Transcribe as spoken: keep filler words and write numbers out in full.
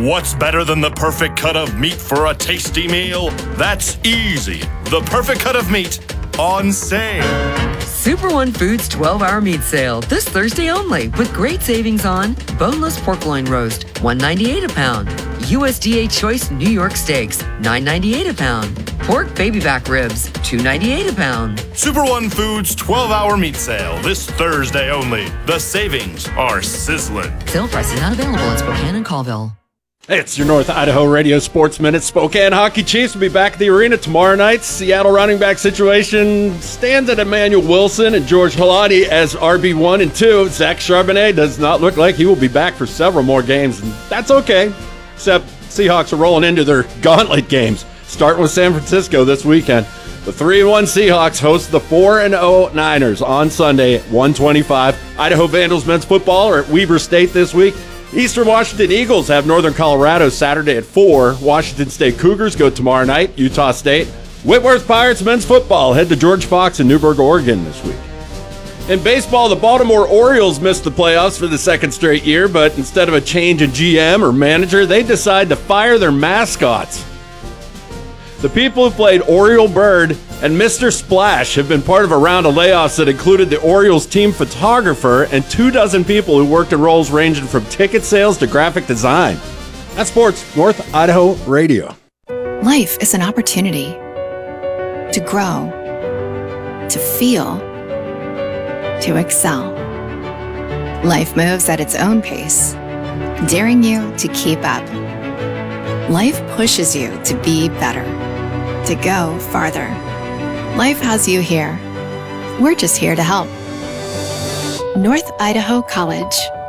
What's better than the perfect cut of meat for a tasty meal? That's easy. The perfect cut of meat on sale. Super One Foods twelve-hour meat sale this Thursday only with great savings on boneless pork loin roast, one ninety-eight a pound. U S D A Choice New York Steaks, nine ninety-eight a pound. Pork baby back ribs, two ninety-eight a pound. Super One Foods twelve-hour meat sale this Thursday only. The savings are sizzling. Sale prices not available in Spokane and Colville. Hey, it's your North Idaho Radio Sports Minute. Spokane Hockey Chiefs will be back at the arena tomorrow night. Seattle running back situation stands at Emmanuel Wilson and George Halani as R B one and two. Zach Charbonnet does not look like he will be back for several more games, and that's okay. Except Seahawks are rolling into their gauntlet games, starting with San Francisco this weekend. The three and one Seahawks host the four and oh Niners on Sunday at one twenty-five. Idaho Vandals men's football are at Weber State this week. Eastern Washington Eagles have Northern Colorado Saturday at four. Washington State Cougars go tomorrow night, Utah State. Whitworth Pirates men's football head to George Fox in Newburgh, Oregon this week. In baseball, the Baltimore Orioles missed the playoffs for the second straight year, but instead of a change in G M or manager, they decide to fire their mascots. The people who played Oriole Bird and Mister Splash have been part of a round of layoffs that included the Orioles team photographer and two dozen people who worked in roles ranging from ticket sales to graphic design. That's Sports North Idaho Radio. Life is an opportunity to grow, to feel, to excel. Life moves at its own pace, daring you to keep up. Life pushes you to be better, to go farther. Life has you here. We're just here to help. North Idaho College.